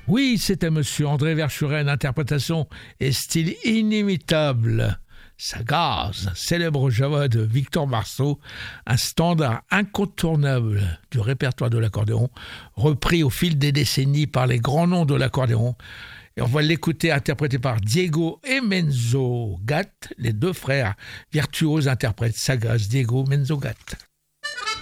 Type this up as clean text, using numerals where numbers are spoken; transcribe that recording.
Oui, c'était monsieur André Verschuren, interprétation et style inimitable. Sagaz, célèbre Java de Victor Marceau, un standard incontournable du répertoire de l'accordéon, repris au fil des décennies par les grands noms de l'accordéon. Et on va l'écouter interprété par Diego et Menzo Gatt, les deux frères virtuoses interprètes Sagaz, Diego, Menzo Gatt.